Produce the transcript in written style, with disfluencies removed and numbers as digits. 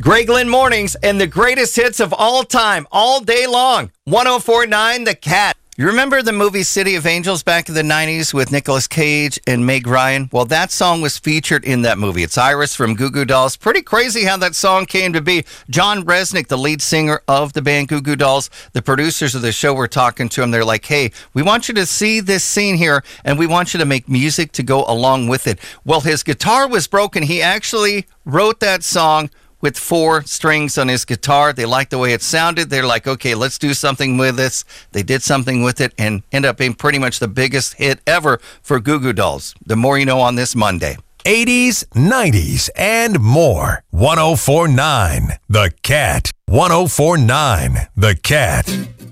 Greg Lynn Mornings and the greatest hits of all time, all day long. 104.9 The Cat. You remember the movie City of Angels back in the 90s with Nicolas Cage and Meg Ryan? Well, that song was featured in that movie. It's Iris from Goo Goo Dolls. Pretty crazy how that song came to be. John Resnick, the lead singer of the band Goo Goo Dolls, the producers of the show were talking to him. They're like, hey, we want you to see this scene here, and we want you to make music to go along with it. Well, his guitar was broken. He actually wrote that song with 4 strings on his guitar. They liked the way it sounded. They're like, okay, let's do something with this. They did something with it and ended up being pretty much the biggest hit ever for Goo Goo Dolls. The more you know on this Monday. 80s, 90s, and more. 104.9 The Cat. 104.9 The Cat.